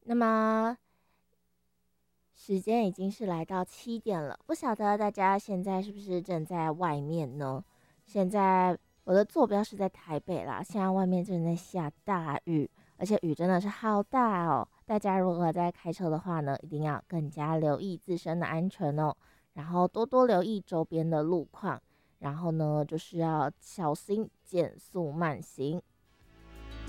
那么时间已经是来到7点了，不晓得大家现在是不是正在外面呢？现在我的坐标是在台北啦，现在外面正在下大雨，而且雨真的是好大哦。大家如果在开车的话呢，一定要更加留意自身的安全哦，然后多多留意周边的路况，然后呢就是要小心减速慢行。